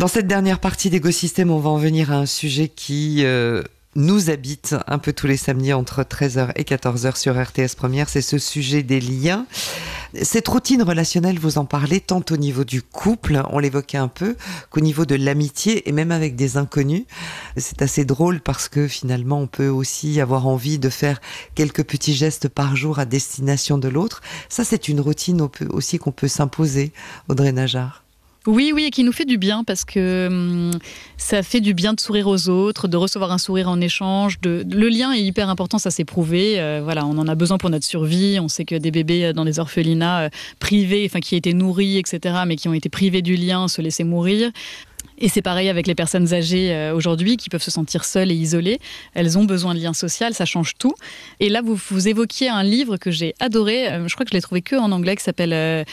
Dans cette dernière partie d'Écosystème, on va en venir à un sujet qui nous habite un peu tous les samedis entre 13h et 14h sur RTS Première. C'est ce sujet des liens. Cette routine relationnelle, vous en parlez tant au niveau du couple, on l'évoquait un peu, qu'au niveau de l'amitié et même avec des inconnus. C'est assez drôle parce que finalement, on peut aussi avoir envie de faire quelques petits gestes par jour à destination de l'autre. Ça, c'est une routine aussi qu'on peut s'imposer, Audrey Najjar. Oui, et qui nous fait du bien parce que ça fait du bien de sourire aux autres, de recevoir un sourire en échange. Le lien est hyper important, ça s'est prouvé. Voilà, on en a besoin pour notre survie. On sait que des bébés dans des orphelinats privés, enfin qui étaient nourris, etc., mais qui ont été privés du lien, se laissaient mourir. Et c'est pareil avec les personnes âgées aujourd'hui qui peuvent se sentir seules et isolées. Elles ont besoin de lien social, ça change tout. Et là, vous évoquiez un livre que j'ai adoré, je crois que je l'ai trouvé que en anglais, qui s'appelle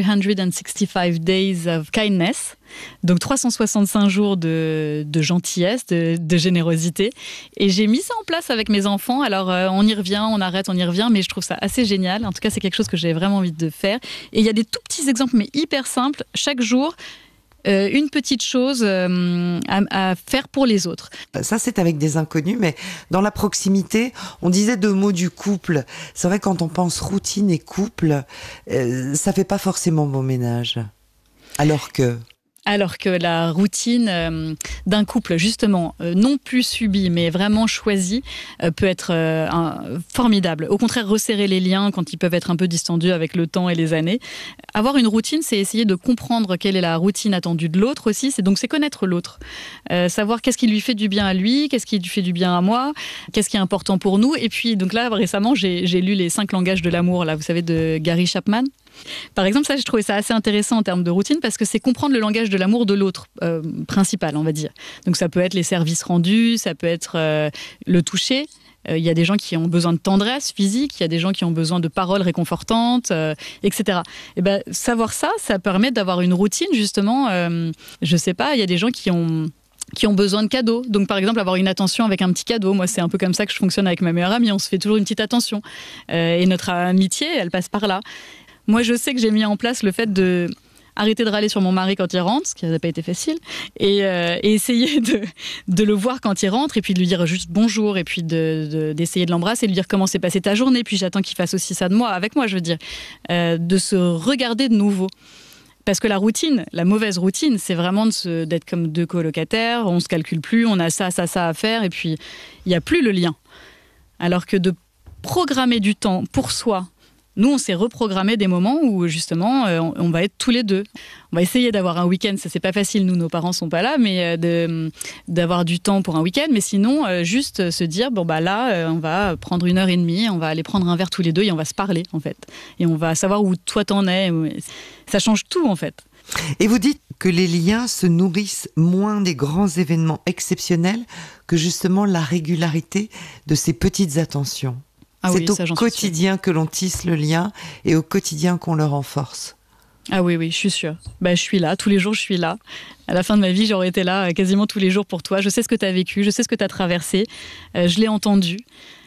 365 Days of Kindness. Donc 365 jours de gentillesse, de générosité. Et j'ai mis ça en place avec mes enfants. Alors on y revient, on arrête, on y revient, mais je trouve ça assez génial. En tout cas, c'est quelque chose que j'ai vraiment envie de faire. Et il y a des tout petits exemples, mais hyper simples. Chaque jour, une petite chose à faire pour les autres. Ça, c'est avec des inconnus, mais dans la proximité, on disait deux mots du couple. C'est vrai, quand on pense routine et couple, ça fait pas forcément bon ménage. Alors que la routine d'un couple, justement, non plus subie, mais vraiment choisie, peut être formidable. Au contraire, resserrer les liens quand ils peuvent être un peu distendus avec le temps et les années. Avoir une routine, c'est essayer de comprendre quelle est la routine attendue de l'autre aussi. C'est connaître l'autre. Savoir qu'est-ce qui lui fait du bien à lui, qu'est-ce qui lui fait du bien à moi, qu'est-ce qui est important pour nous. Et puis, donc là, récemment, j'ai lu les 5 langages de l'amour, là, vous savez, de Gary Chapman. Par exemple, ça, j'ai trouvé ça assez intéressant en termes de routine parce que c'est comprendre le langage de l'amour de l'autre, principal, on va dire. Donc ça peut être les services rendus, ça peut être le toucher. Il y a des gens qui ont besoin de tendresse physique, il y a des gens qui ont besoin de paroles réconfortantes, etc. Et ben, savoir ça permet d'avoir une routine, justement. Je sais pas, il y a des gens qui ont besoin de cadeaux. Donc, par exemple, avoir une attention avec un petit cadeau. Moi, c'est un peu comme ça que je fonctionne avec ma meilleure amie. On se fait toujours une petite attention. Et notre amitié, elle passe par là. Moi, je sais que j'ai mis en place le fait de arrêter de râler sur mon mari quand il rentre, ce qui n'a pas été facile, et essayer de le voir quand il rentre, et puis de lui dire juste bonjour, et puis d'essayer de l'embrasser, de lui dire comment s'est passée ta journée, puis j'attends qu'il fasse aussi ça de moi, avec moi, je veux dire. De se regarder de nouveau. Parce que la routine, la mauvaise routine, c'est vraiment d'être comme deux colocataires, on ne se calcule plus, on a ça à faire, et puis il n'y a plus le lien. Alors que de programmer du temps pour soi. Nous, on s'est reprogrammé des moments où, justement, on va être tous les deux. On va essayer d'avoir un week-end. Ça, c'est pas facile. Nous, nos parents sont pas là, mais d'avoir du temps pour un week-end. Mais sinon, juste se dire, là, on va prendre 1h30, on va aller prendre un verre tous les deux et on va se parler, en fait. Et on va savoir où toi t'en es. Ça change tout, en fait. Et vous dites que les liens se nourrissent moins des grands événements exceptionnels que, justement, la régularité de ces petites attentions. Ah c'est oui, au quotidien que l'on tisse le lien et au quotidien qu'on le renforce. Ah oui, je suis sûre. Je suis là, tous les jours je suis là. À la fin de ma vie, j'aurais été là quasiment tous les jours pour toi. Je sais ce que tu as vécu, je sais ce que tu as traversé, je l'ai entendu.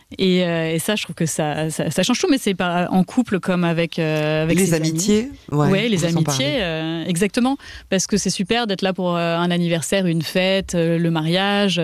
Et ça, je trouve que ça change tout, mais c'est pas en couple comme avec les amitiés. Ouais, les amitiés, exactement. Parce que c'est super d'être là pour un anniversaire, une fête, le mariage,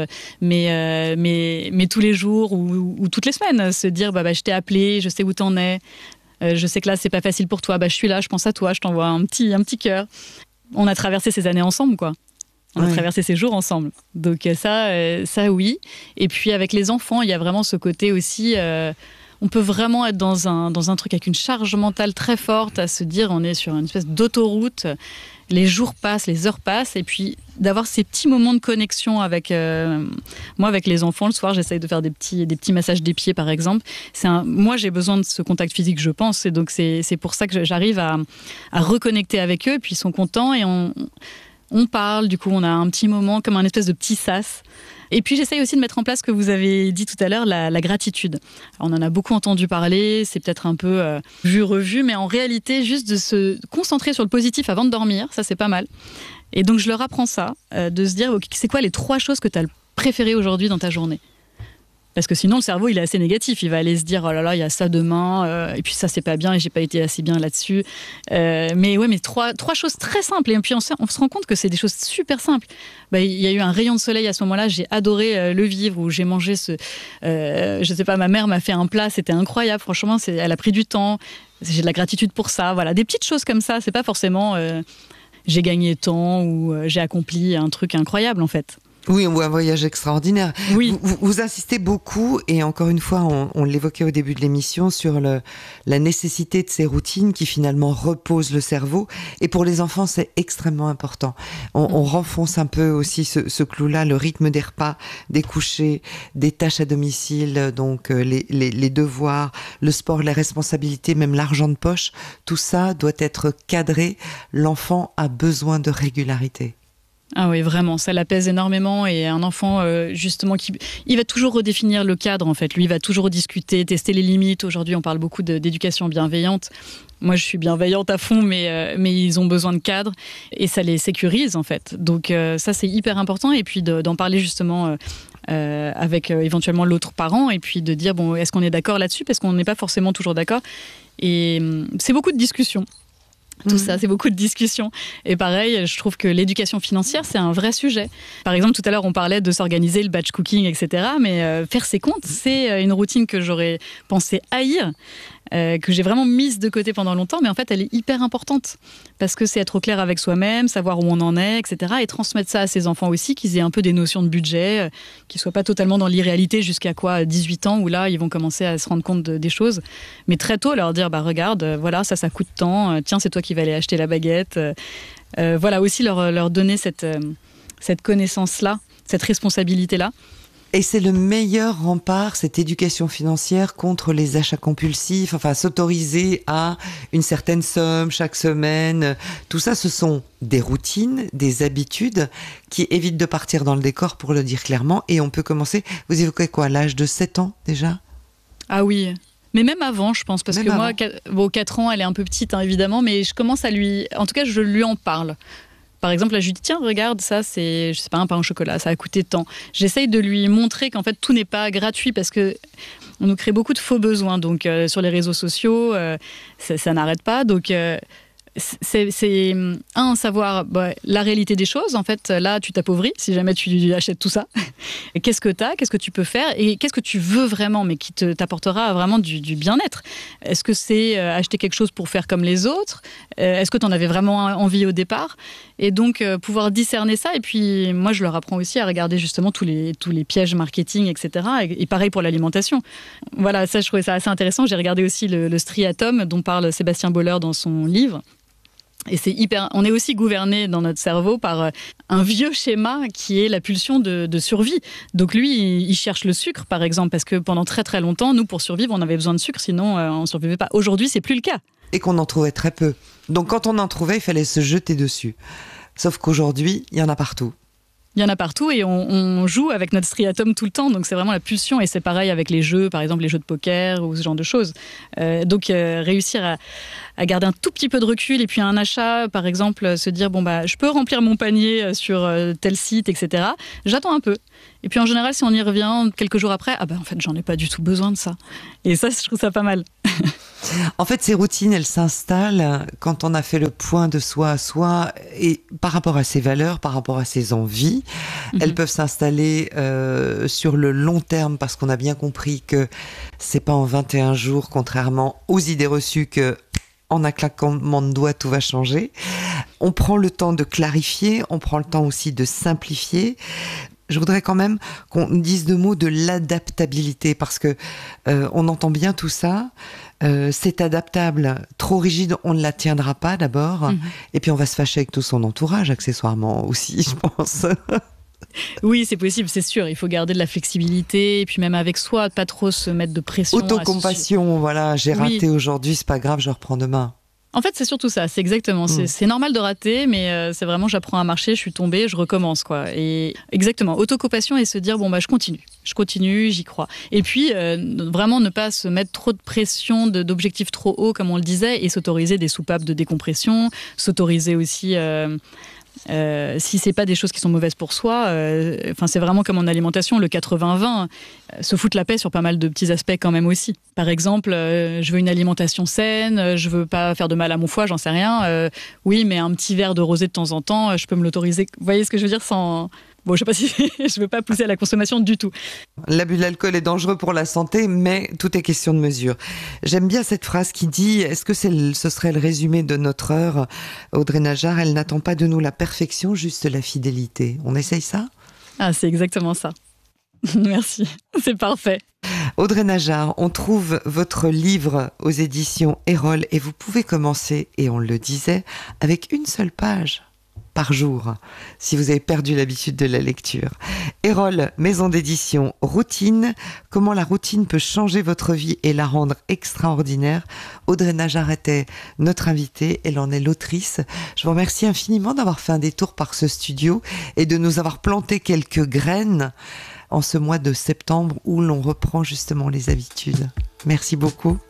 mais tous les jours ou toutes les semaines, se dire je t'ai appelé, je sais où t'en es, je sais que là c'est pas facile pour toi, je suis là, je pense à toi, je t'envoie un petit cœur. On a traversé ces années ensemble, quoi. On a traversé ces jours ensemble. Donc ça oui. Et puis avec les enfants, il y a vraiment ce côté aussi... on peut vraiment être dans un truc avec une charge mentale très forte, à se dire on est sur une espèce d'autoroute. Les jours passent, les heures passent. Et puis d'avoir ces petits moments de connexion avec... moi, avec les enfants, le soir, j'essaye de faire des petits massages des pieds, par exemple. Moi, j'ai besoin de ce contact physique, je pense. Et donc c'est pour ça que j'arrive à reconnecter avec eux. Et puis ils sont contents et on parle, du coup on a un petit moment comme un espèce de petit sas. Et puis j'essaye aussi de mettre en place ce que vous avez dit tout à l'heure, la gratitude. Alors, on en a beaucoup entendu parler, c'est peut-être un peu vu-revu, mais en réalité juste de se concentrer sur le positif avant de dormir, ça c'est pas mal. Et donc je leur apprends ça, de se dire c'est quoi les 3 choses que tu as préférées aujourd'hui dans ta journée ? Parce que sinon, le cerveau, il est assez négatif. Il va aller se dire, oh là là, il y a ça demain, et puis ça, c'est pas bien, et j'ai pas été assez bien là-dessus. Mais trois choses très simples. Et puis, on se rend compte que c'est des choses super simples. Il y a eu un rayon de soleil à ce moment-là. J'ai adoré le vivre, où j'ai mangé je sais pas, ma mère m'a fait un plat, c'était incroyable. Franchement, elle a pris du temps. J'ai de la gratitude pour ça. Voilà, des petites choses comme ça. C'est pas forcément j'ai gagné tant ou j'ai accompli un truc incroyable, en fait. Oui, ou un voyage extraordinaire. Oui. Vous insistez beaucoup, et encore une fois, on l'évoquait au début de l'émission, sur la nécessité de ces routines qui finalement reposent le cerveau. Et pour les enfants, c'est extrêmement important. On renfonce un peu aussi ce clou-là, le rythme des repas, des couchers, des tâches à domicile, donc les devoirs, le sport, les responsabilités, même l'argent de poche. Tout ça doit être cadré. L'enfant a besoin de régularité. Ah oui, vraiment, ça l'apaise énormément. Et un enfant, justement, il va toujours redéfinir le cadre, en fait. Lui, il va toujours discuter, tester les limites. Aujourd'hui, on parle beaucoup d'éducation bienveillante. Moi, je suis bienveillante à fond, mais ils ont besoin de cadre. Et ça les sécurise, en fait. Donc ça, c'est hyper important. Et puis d'en parler, justement... avec éventuellement l'autre parent, et puis de dire, bon, est-ce qu'on est d'accord là-dessus? Parce qu'on n'est pas forcément toujours d'accord. Et c'est beaucoup de discussions. Tout ça, c'est beaucoup de discussions. Et pareil, je trouve que l'éducation financière, c'est un vrai sujet. Par exemple, tout à l'heure, on parlait de s'organiser, le batch cooking, etc. Mais faire ses comptes, c'est une routine que j'aurais pensé haïr, que j'ai vraiment mise de côté pendant longtemps. Mais en fait, elle est hyper importante. Parce que c'est être au clair avec soi-même, savoir où on en est, etc. Et transmettre ça à ses enfants aussi, qu'ils aient un peu des notions de budget, qu'ils ne soient pas totalement dans l'irréalité jusqu'à 18 ans, où là, ils vont commencer à se rendre compte des choses. Mais très tôt, leur dire, regarde, voilà, ça coûte tant. Tiens, c'est toi qui vas aller acheter la baguette. Voilà, aussi leur donner cette connaissance-là, cette responsabilité-là. Et c'est le meilleur rempart, cette éducation financière, contre les achats compulsifs, enfin s'autoriser à une certaine somme chaque semaine. Tout ça, ce sont des routines, des habitudes qui évitent de partir dans le décor, pour le dire clairement. Et on peut commencer, vous évoquez quoi, l'âge de 7 ans déjà? Ah oui, mais même avant, je pense, parce que moi, 4 ans, elle est un peu petite, hein, évidemment, mais je commence à en tout cas, je lui en parle. Par exemple, là, je lui dis, tiens, regarde, ça, c'est, je sais pas, un pain au chocolat, ça a coûté tant. J'essaye de lui montrer qu'en fait, tout n'est pas gratuit, parce que on nous crée beaucoup de faux besoins. Donc, sur les réseaux sociaux, ça n'arrête pas. Donc, c'est savoir la réalité des choses. En fait, là, tu t'appauvris si jamais tu achètes tout ça. Qu'est-ce que tu as? Qu'est-ce que tu peux faire? Et qu'est-ce que tu veux vraiment, mais qui t'apportera vraiment du bien-être? Est-ce que c'est acheter quelque chose pour faire comme les autres? Est-ce que tu en avais vraiment envie au départ? Et donc, pouvoir discerner ça. Et puis, moi, je leur apprends aussi à regarder justement tous les pièges marketing, etc. Et pareil pour l'alimentation. Voilà, ça, je trouvais ça assez intéressant. J'ai regardé aussi le striatum dont parle Sébastien Boller dans son livre. Et c'est on est aussi gouverné dans notre cerveau par un vieux schéma qui est la pulsion de survie. Donc lui, il cherche le sucre, par exemple, parce que pendant très très longtemps, nous, pour survivre, on avait besoin de sucre, sinon on ne survivait pas. Aujourd'hui, c'est plus le cas. Et qu'on en trouvait très peu. Donc quand on en trouvait, il fallait se jeter dessus. Sauf qu'aujourd'hui, il y en a partout. Il y en a partout et on joue avec notre striatum tout le temps, donc c'est vraiment la pulsion. Et c'est pareil avec les jeux, par exemple les jeux de poker ou ce genre de choses. Donc réussir à garder un tout petit peu de recul, et puis un achat, par exemple, se dire je peux remplir mon panier sur tel site, etc. J'attends un peu. Et puis en général, si on y revient quelques jours après, en fait, j'en ai pas du tout besoin de ça. Et ça, je trouve ça pas mal. En fait, ces routines, elles s'installent quand on a fait le point de soi à soi, et par rapport à ses valeurs, par rapport à ses envies. Elles peuvent s'installer sur le long terme, parce qu'on a bien compris que c'est pas en 21 jours, contrairement aux idées reçues, que en un claquement de doigts, tout va changer. On prend le temps de clarifier, on prend le temps aussi de simplifier. Je voudrais quand même qu'on dise 2 mots de l'adaptabilité, parce que on entend bien tout ça. C'est adaptable. Trop rigide, on ne la tiendra pas d'abord. Et puis on va se fâcher avec tout son entourage, accessoirement aussi, je pense. Oui, c'est possible, c'est sûr. Il faut garder de la flexibilité, et puis même avec soi, pas trop se mettre de pression. Autocompassion, voilà, j'ai raté aujourd'hui, c'est pas grave, je reprends demain. En fait, c'est surtout ça, c'est exactement. C'est normal de rater, mais c'est vraiment, j'apprends à marcher, je suis tombée, je recommence, quoi. Et exactement, autocompassion, et se dire, je continue, j'y crois. Et puis, vraiment ne pas se mettre trop de pression, d'objectifs trop hauts, comme on le disait, et s'autoriser des soupapes de décompression, s'autoriser aussi Si c'est pas des choses qui sont mauvaises pour soi, c'est vraiment comme en alimentation, le 80-20, se foutre la paix sur pas mal de petits aspects quand même aussi. Par exemple, je veux une alimentation saine, je veux pas faire de mal à mon foie, j'en sais rien. Oui, mais un petit verre de rosé de temps en temps, je peux me l'autoriser. Vous voyez ce que je veux dire sans... Bon, je sais pas si je veux pas pousser à la consommation du tout. L'abus d'alcool est dangereux pour la santé, mais tout est question de mesure. J'aime bien cette phrase qui dit, est-ce que ce serait le résumé de notre heure? Audrey Najjar, elle n'attend pas de nous la perfection, juste la fidélité. On essaye ça? Ah, c'est exactement ça. Merci, c'est parfait. Audrey Najjar, on trouve votre livre aux éditions Erol et vous pouvez commencer, et on le disait, avec une seule page par jour, si vous avez perdu l'habitude de la lecture. Erol, maison d'édition, routine. Comment la routine peut changer votre vie et la rendre extraordinaire. Audrey Najjar était notre invitée, elle en est l'autrice. Je vous remercie infiniment d'avoir fait un détour par ce studio et de nous avoir planté quelques graines en ce mois de septembre où l'on reprend justement les habitudes. Merci beaucoup.